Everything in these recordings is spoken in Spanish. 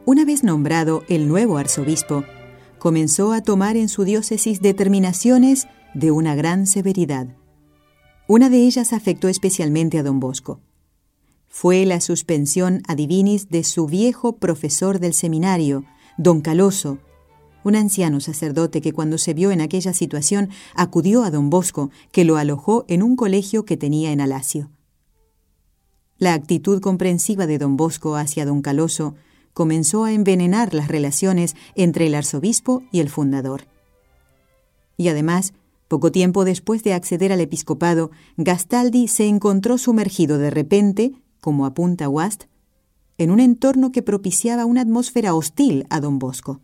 Una vez nombrado el nuevo arzobispo, comenzó a tomar en su diócesis determinaciones de una gran severidad. Una de ellas afectó especialmente a don Bosco. Fue la suspensión ad divinis de su viejo profesor del seminario, don Caloso, un anciano sacerdote que cuando se vio en aquella situación acudió a don Bosco, que lo alojó en un colegio que tenía en Alacio. La actitud comprensiva de don Bosco hacia don Caloso comenzó a envenenar las relaciones entre el arzobispo y el fundador. Y además, poco tiempo después de acceder al episcopado, Gastaldi se encontró sumergido de repente, como apunta Wast, en un entorno que propiciaba una atmósfera hostil a don Bosco.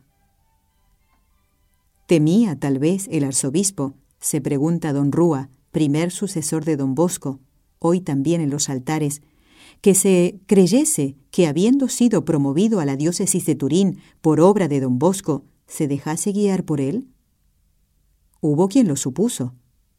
¿Temía tal vez el arzobispo?, se pregunta don Rúa, primer sucesor de don Bosco, hoy también en los altares, que se creyese que, habiendo sido promovido a la diócesis de Turín por obra de don Bosco, se dejase guiar por él. Hubo quien lo supuso.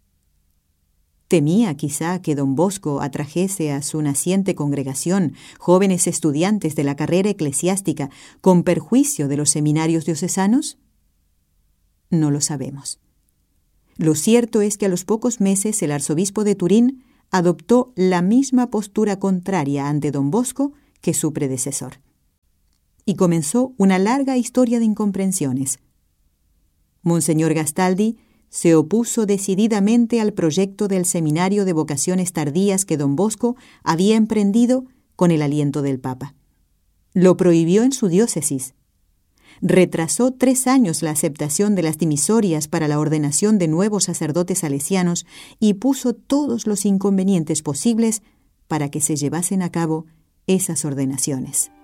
Temía quizá que don Bosco atrajese a su naciente congregación jóvenes estudiantes de la carrera eclesiástica con perjuicio de los seminarios diocesanos. No lo sabemos. Lo cierto es que a los pocos meses el arzobispo de Turín adoptó la misma postura contraria ante don Bosco que su predecesor. Y comenzó una larga historia de incomprensiones. Monseñor Gastaldi se opuso decididamente al proyecto del seminario de vocaciones tardías que don Bosco había emprendido con el aliento del Papa. Lo prohibió en su diócesis. Retrasó 3 años la aceptación de las dimisorias para la ordenación de nuevos sacerdotes salesianos y puso todos los inconvenientes posibles para que se llevasen a cabo esas ordenaciones.